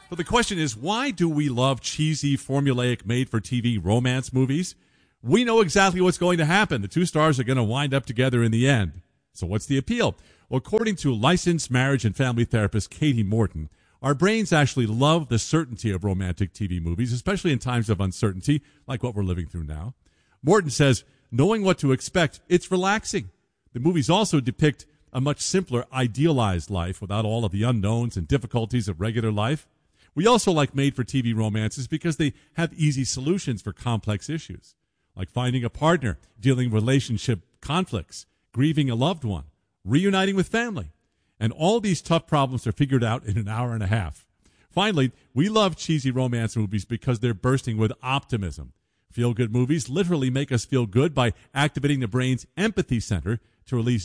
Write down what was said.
So the question is, why do we love cheesy, formulaic, made-for-TV romance movies? We know exactly what's going to happen. The two stars are going to wind up together in the end. So what's the appeal? Well, according to licensed marriage and family therapist Katie Morton, our brains actually love the certainty of romantic TV movies, especially in times of uncertainty, like what we're living through now. Morton says, knowing what to expect, it's relaxing. The movies also depict a much simpler, idealized life without all of the unknowns and difficulties of regular life. We also like made-for-TV romances because they have easy solutions for complex issues, like finding a partner, dealing with relationship conflicts, grieving a loved one, reuniting with family. And all these tough problems are figured out in an hour and a half. Finally, we love cheesy romance movies because they're bursting with optimism. Feel-good movies literally make us feel good by activating the brain's empathy center to release